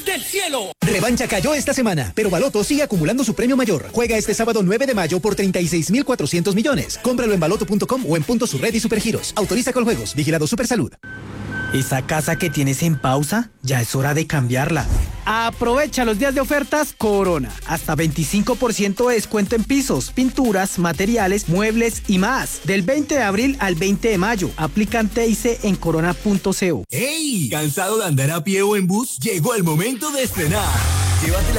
del cielo. Revancha cayó esta semana, pero Baloto sigue acumulando su premio mayor. Juega este sábado 9 de mayo por 36.400 millones. Cómpralo en baloto.com o en punto su red y Supergiros. Autoriza con juegos. Vigilado Supersalud. ¿Esa casa que tienes en pausa? Ya es hora de cambiarla. Aprovecha los días de ofertas Corona. Hasta 25% de descuento en pisos, pinturas, materiales, muebles y más. Del 20 de abril al 20 de mayo. Aplican TIC en corona.co. ¡Ey! ¿Cansado de andar a pie o en bus? Llegó el momento de estrenar. Llévate la